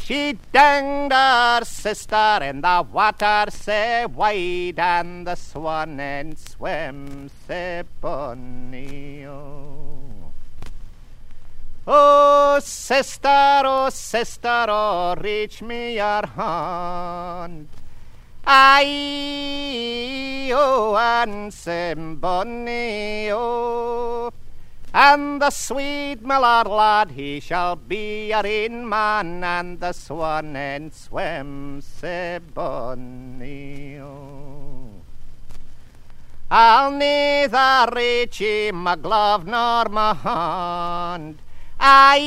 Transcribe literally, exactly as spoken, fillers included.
She danged her sister in the water sae wide, and the swan and swim sae bonny. Oh. oh, sister, oh, sister, oh, reach me your hand. Aye, oh, and sae bonny, oh. And the sweet miller lad, he shall be your ain man, and the swan and swim sae bonny. Oh. I'll neither reach ye my glove nor my hand. Aye.